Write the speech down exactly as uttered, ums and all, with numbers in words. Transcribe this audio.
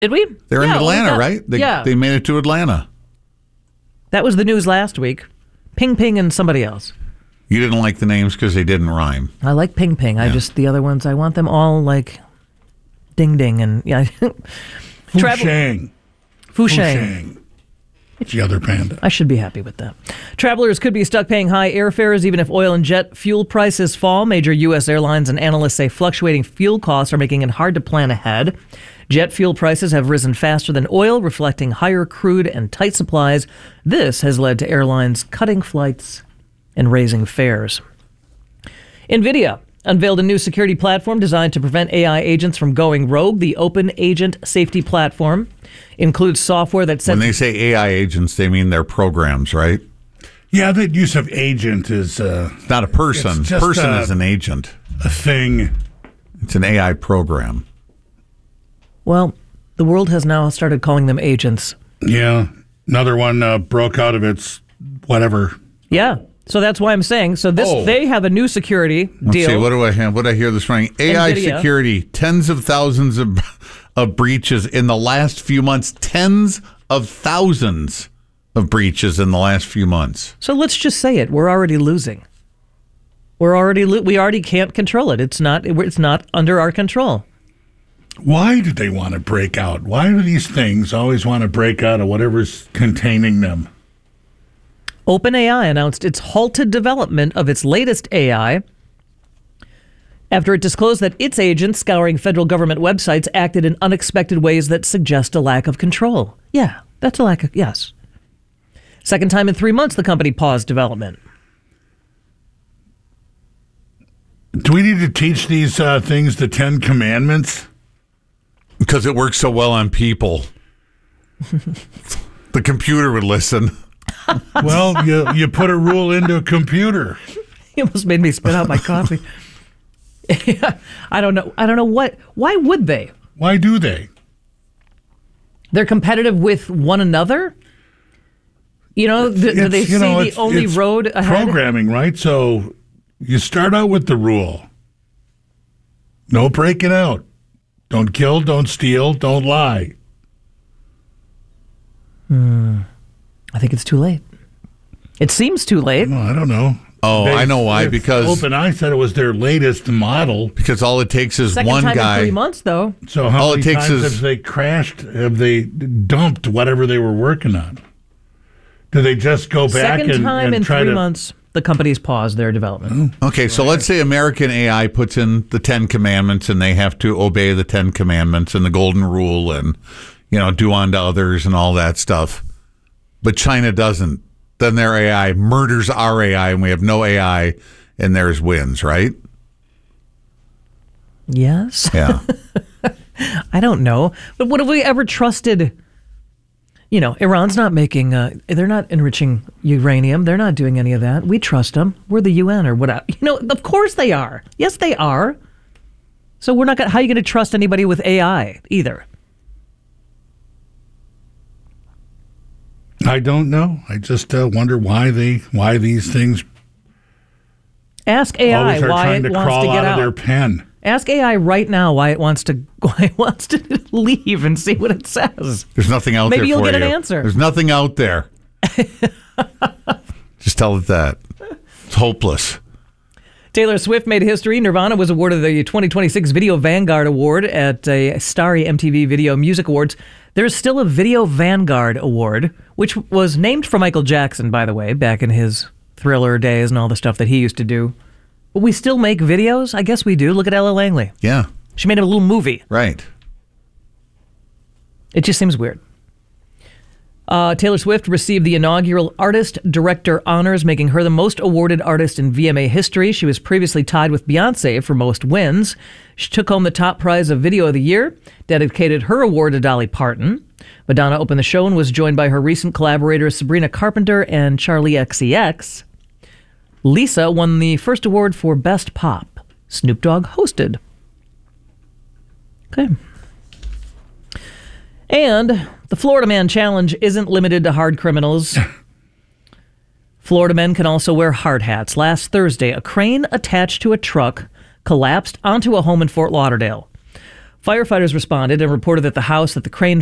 Did we? They're yeah, in Atlanta, got, right? They, yeah. They made it to Atlanta. That was the news last week. Ping Ping and somebody else. You didn't like the names because they didn't rhyme. I like Ping Ping. I Yeah. just, the other ones, I want them all like Ding Ding and, yeah. Fushang. Fushang. It's the other panda. I should be happy with that. Travelers could be stuck paying high airfares even if oil and jet fuel prices fall. Major U S airlines and analysts say fluctuating fuel costs are making it hard to plan ahead. Jet fuel prices have risen faster than oil, reflecting higher crude and tight supplies. This has led to airlines cutting flights and raising fares. NVIDIA unveiled a new security platform designed to prevent A I agents from going rogue. The Open Agent Safety Platform includes software that sets... When they say A I agents, they mean their programs, right? Yeah, the use of agent is... Uh, it's not a person. It's just person a, is an agent. A thing. It's an A I program. Well, the world has now started calling them agents. Yeah. Another one uh, broke out of its whatever. Yeah. So that's why I'm saying. So this Oh. they have a new security Let's deal. see, what do I have? What did I hear this morning? A I NVIDIA. security, tens of thousands of, of breaches in the last few months. Tens of thousands of breaches in the last few months. So let's just say it. We're already losing. We're already lo- we already can't control it. It's not it's not under our control. Why do they want to break out? Why do these things always want to break out of whatever's containing them? OpenAI announced its halted development of its latest A I after it disclosed that its agents scouring federal government websites acted in unexpected ways that suggest a lack of control. Yeah, that's a lack of, yes. Second time in three months the company paused development. Do we need to teach these uh, things the Ten Commandments? Because it works so well on people. The computer would listen. Well, you you put a rule into a computer. You almost made me spit out my coffee. I don't know. I don't know what. Why would they? Why do they? They're competitive with one another. You know, th- do they It's, see you know, the it's- only it's road ahead? Programming, right? So you start out with the rule. No breaking out. Don't kill, don't steal, don't lie. Hmm. I think it's too late. It seems too late. No, I don't know. Oh, They- I know why. if Because OpenAI said it was their latest model. because all it takes is Second one time guy. in three months, though. So how All it many takes times is- have they crashed? Have they dumped whatever they were working on? Do they just go back Second and, time and in try three to? months, the company's paused their development. Okay, so let's say American A I puts in the Ten Commandments and they have to obey the Ten Commandments and the Golden Rule and, you know, do unto others and all that stuff. But China doesn't. Then their A I murders our A I and we have no A I and theirs wins, right? Yes. Yeah. I don't know. But what have we ever trusted? You know, Iran's not making, uh, they're not enriching uranium. They're not doing any of that. We trust them. We're the U N or whatever. You know, of course they are. Yes, they are. So we're not going to, how are you going to trust anybody with A I either? I don't know. I just uh, wonder why they why these things Ask A I always are why trying it to wants crawl to get out out. of their pen. Ask A I right now why it wants to why it wants to leave and see what it says. There's nothing out Maybe there you'll for get you. an answer. There's nothing out there. Just tell it that. It's hopeless. Taylor Swift made history. Nirvana was awarded the twenty twenty-six Video Vanguard Award at a Starry M T V Video Music Awards. There's still a Video Vanguard Award, which was named for Michael Jackson, by the way, back in his Thriller days and all the stuff that he used to do. But we still make videos? I guess we do. Look at Ella Langley. Yeah. She made a little movie. Right. It just seems weird. Uh, Taylor Swift received the inaugural Artist Director honors, making her the most awarded artist in V M A history. She was previously tied with Beyoncé for most wins. She took home the top prize of Video of the Year, dedicated her award to Dolly Parton. Madonna opened the show and was joined by her recent collaborators Sabrina Carpenter and Charlie X C X. Lisa won the first award for Best Pop. Snoop Dogg hosted. Okay. And the Florida Man Challenge isn't limited to hard criminals. Florida men can also wear hard hats. Last Thursday, a crane attached to a truck collapsed onto a home in Fort Lauderdale. Firefighters responded and reported that the house that the crane